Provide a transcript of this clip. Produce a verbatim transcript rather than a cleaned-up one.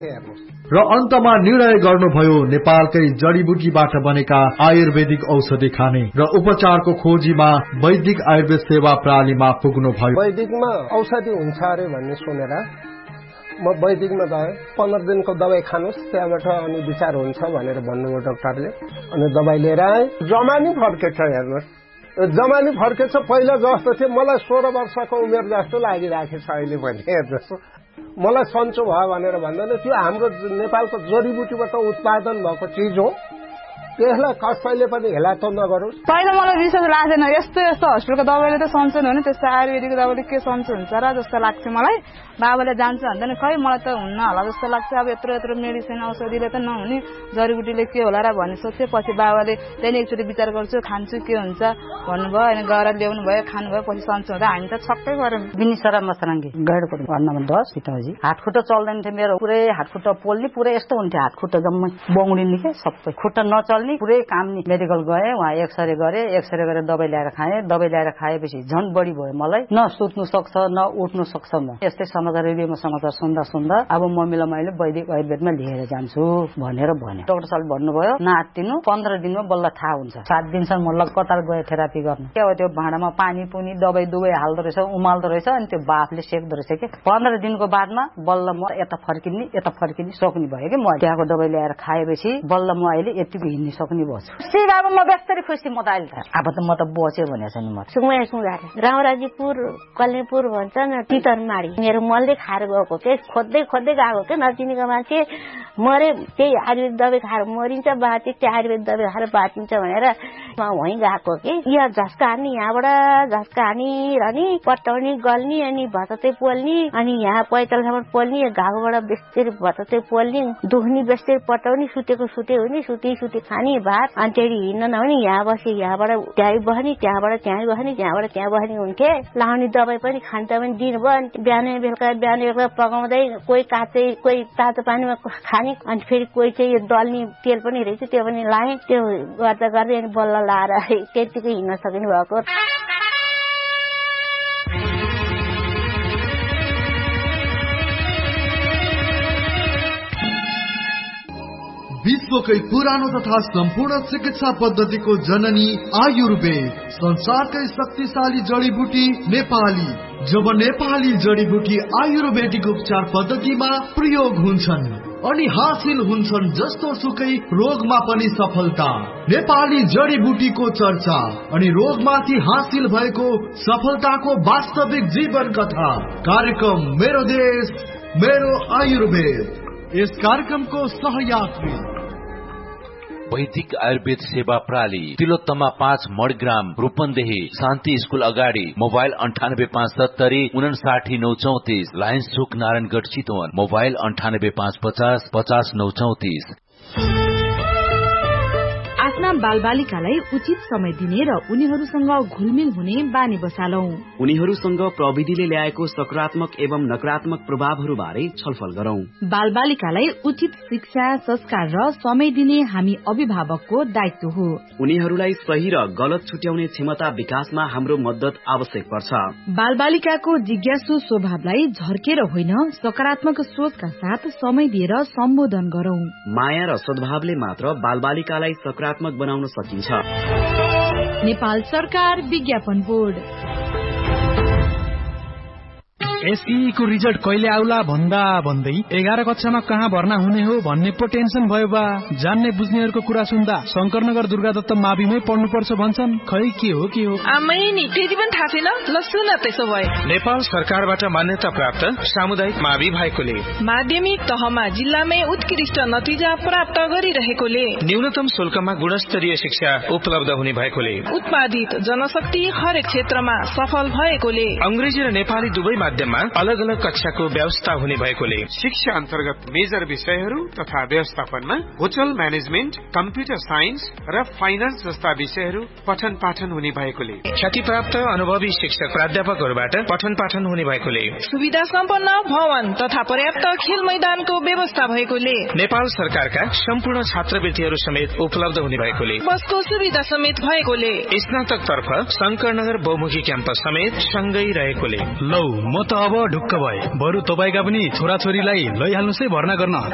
र अन्तमा निर्णय गर्नुभयो नेपालकै जडीबुटीबाट बनेका आयुर्वेदिक औषधि खाने र उपचारको खोजीमा वैदिक आयुर्वेद सेवा प्रणालीमा पुग्नुभयो। वैदिकमा औषधि हुन्छ अरे भन्ने सुनेर म वैदिकमा गएँ। पन्ध्र दिनको दबाई खानुहोस्, त्यहाँबाट अनि विचार हुन्छ भनेर भन्नुभयो डाक्टरले। अनि दबाई लिएर आएँ, जमानी फर्केछ। हेर्नुहोस्, जमानी फर्केछ। पहिला जस्तो थियो, मलाई सोह्र वर्षको उमेर जस्तो लागिरहेको छ अहिले पनि। हेर्नुहोस्, मलाई सन्चो भयो भनेर भन्दैन, त्यो हाम्रो नेपालको जडीबुटीबाट उत्पादन भएको चिज हो, त्यसलाई कसैले पनि हेला त नगरोस्। पहिला मलाई विश्वास लाग्दैन, यस्तो यस्तो हस्पिटलको दबाईले त सन्चो हुने, त्यस्तो आयुर्वेदिक दबाईले के सन्चो हुन्छ र जस्तो लाग्छ मलाई। बाबाले जान्छ भन्दैन, खै मलाई त हुन्न होला जस्तो लाग्छ। अब यत्रो यत्रो मेडिसिन औषधिले त नहुने, जडीबुटीले के होला र भन्ने सोचेपछि बाबाले त्यहाँदेखि एकचोटि विचार गर्छु, खान्छु के हुन्छ भन्नुभयो। अनि गएर ल्याउनु भयो, खानुभयो, पछि सन्चो हुँदा हामी त छक्कै गऱ्यौँ। बिनिसरा मसराङ्गी गैडको भन्नमा दस पिताजी हातखुट्टा चल्दैन थियो मेरो, पुरै हातखुट्टा पोल्ने, पुरै यस्तो हुन्थ्यो हातखुट्टा जम्मै बौडिने के सबै, खुट्टा नचल्ने, पुरै काम नि। मेडिकल गएँ, वहाँ एक्सरे गरेँ, एक्सरे गरेर दबाई ल्याएर खाएँ। दबाई ल्याएर खाएपछि झन् बढी भयो मलाई, न सुत्नु सक्छ न उठ्नु सक्छ। म यस्तै समाचार रेडियोमा समाचार सुन्दा सुन्दा अब मम्मीलाई मैले वैदिक आयुर्वेदमा लिएर जान्छु भनेर भने। डाक्टर साहबले भन्नुभयो नातिनु पन्ध्र दिनमा बल्ल थाहा हुन्छ। सात दिनसम्म म कतार गए थेरापी गर्न। के हो त्यो भाँडामा पानी पुनी दबाई दुबै हाल्दो रहेछ, उमाल्दो रहेछ, अनि त्यो बाफले सेक्दो रहेछ कि। पन्ध्र दिनको बादमा बल्ल म यता फर्किने यता फर्किने सक्ने भयो कि। म त्यहाँको दबाई ल्याएर खाएपछि बल्ल म अहिले यतिको हिँड्ने सक्ने भयो। अब म बेस्तरी खुसी, म त अहिले त अब त म त बच्यो भनेको छ नि। म सुमाया सुँगार रामराजीपुर कल्नेपुर भन्छ न, तितरमाडी मेरो मलले खाएर गएको के, खोज्दै खोज्दै गएको के। नचिनेको मान्छे मरे, त्यही आयुर्वेद दबाई खाएर मरिन्छ, बाँचे त्यो आयुर्वेद दबाई खाएर बाँचिन्छ भनेर म वहीँ गएको कि। यहाँ झस्का हान्ने, यहाँबाट झस्का हानी रहने, पट्टाउने गल्ने, अनि भतते पोल्ने, अनि यहाँ पैतालसम्म पोल्ने, घाउबाट बेस्तेरी भतते पोल्ने, दुख्ने बेस्तेरी पट्टाउने, सुतेको सुते हुने, सुते सुते खाने भात। अनि त्यही हिँड्न नहुने, यहाँ बसे, यहाँबाट त्यहीँ बस्ने, त्यहाँबाट त्यहीँ बस्ने, त्यहाँबाट त्यहाँ बस्ने हुन्थे। लाउने दबाई पनि खान्छ पनि दिनुभयो। अनि बिहान बेलुका बिहान बेलुका पकाउँदै कोही काँचै कोही तातो पानीमा खाने, अनि फेरि कोही चाहिँ यो दल्ने तेल पनि रहेछ त्यो पनि लाएँ। त्यो गर्दा गर्दै अनि बल्ल लाएर त्यतिकै हिँड्न सक्नु भएको। विश्वकै पुरानो तथा सम्पूर्ण चिकित्सा पद्धतिको जननी आयुर्वेद, संसारकै शक्तिशाली जडीबुटी नेपाली। जब नेपाली जडीबुटी आयुर्वेदिक उपचार पद्धतिमा प्रयोग हुन्छन् अनि हासिल हुन्छन् जस्तो सुकै रोगमा पनि सफलता। नेपाली जडीबुटीको चर्चा अनि रोगमाथि हासिल भएको सफलताको वास्तविक जीवन कथा। कार्यक्रम मेरो देश मेरो आयुर्वेद। यस कार्यक्रमको सहयात्री वैदिक आयुर्वेद सेवा प्रणाली, तिलोत्तमा पाँच मणिग्राम, रूपन्देही, शान्ति स्कूल अगाडि। मोबाइल अन्ठानब्बे पाँच सत्तरी उनासाठी नौ चौतिस, लायन्स चोक नारायणगढ चितवन। मोबाइल अन्ठानब्बे पाँच पचास पचास नौ चौतिस। आफ्ना बालबालिकालाई उचित समय दिने र उनीहरूसँग घुलमिल हुने बानी बसालौं। उनीहरूसँग प्रविधिले ल्याएको सकारात्मक एवं नकारात्मक प्रभावहरू बारे छलफल गरौं। बालबालिकालाई उचित शिक्षा, संस्कार र समय दिने हामी अभिभावकको दायित्व हो। उनीहरूलाई सही र गलत छुट्याउने क्षमता विकासमा हाम्रो मद्दत आवश्यक पर्छ। बालबालिकाको जिज्ञासु स्वभावलाई झर्केर होइन, सकारात्मक सोचका साथ समय दिएर सम्बोधन गरौं। माया र सद्भावले मात्र बालबालिकालाई सकारात्मक बनाउन सकिन्छ। नेपाल सरकार विज्ञापन बोर्ड। एसई को रिजल्ट कहिले आउला भन्दा भन्दै एघार कक्षामा कहाँ भर्ना हुने हो भन्ने पो टेन्सन भयो बा। जान्ने बुझ्नेहरूको कुरा सुन्दा शंकरनगर दुर्गादत्त माविमै पढ्नुपर्छ भन्छन्। खै के हो के हो आमै नि त्यति पनि थाहा छैन। ल सुन त्यसो भए नेपाल सरकारबाट मान्यता प्राप्त सामुदायिक मावि भएकोले माध्यमिक तहमा जिल्लामै उत्कृष्ट नतिजा प्राप्त गरिरहेकोले न्यूनतम शुल्कमा गुणस्तरीय शिक्षा उपलब्ध हुने भएकोले उत्पादित जनशक्ति हरेक क्षेत्रमा सफल भएकोले अंग्रेजी र नेपाली दुवै माध्यम अलग अलग कक्षाको व्यवस्था हुने भएकोले शिक्षा अन्तर्गत मेजर विषयहरू तथा व्यवस्थापनमा होटल म्यानेजमेन्ट, कम्प्युटर साइन्स र फाइनान्स जस्ता विषयहरू पठन पाठन हुने भएकोले ख्यातिप्राप्त अनुभवी शिक्षक प्राध्यापकहरूबाट पठन पाठन हुने भएकोले सुविधा सम्पन्न भवन तथा पर्याप्त खेल मैदानको व्यवस्था भएकोले नेपाल सरकारका सम्पूर्ण छात्रवृत्तिहरू समेत उपलब्ध हुने भएकोले बसको सुविधा समेत भएकोले स्नातक तर्फ शंकरनगर बहुमुखी क्याम्पस समेत सँगै रहेकोले लौ म त अब ढुक्क भए। बरु तपाईका पनि छोराछोरीलाई लैहाल्नुस् है भर्ना गर्न।